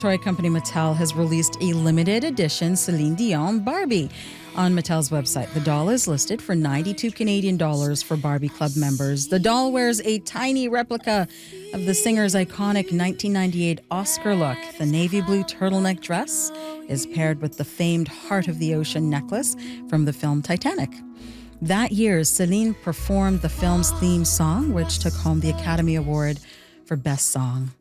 Toy company Mattel has released a limited edition Celine Dion Barbie. On Mattel's website, the doll is listed for 92 Canadian dollars for Barbie Club members. The doll wears a tiny replica of the singer's iconic 1998 Oscar look. The navy blue turtleneck dress is paired with the famed Heart of the Ocean necklace from the film Titanic. That year, Celine performed the film's theme song, which took home the Academy Award for Best Song.